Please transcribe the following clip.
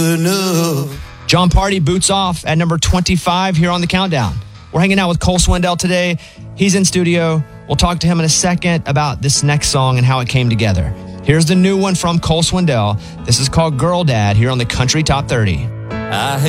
John Party boots off at number 25 here on the countdown. We're hanging out with Cole Swindell today. He's in studio. We'll talk to him in a second about this next song and how it came together. Here's the new one from Cole Swindell. This is called Girl Dad here on the Country Top 30. I